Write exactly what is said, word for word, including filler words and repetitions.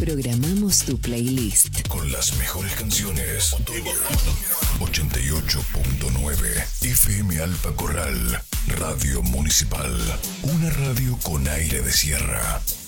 Programamos tu playlist con las mejores canciones. ochenta y ocho punto nueve F M Alpa Corral, Radio Municipal, una radio con aire de sierra.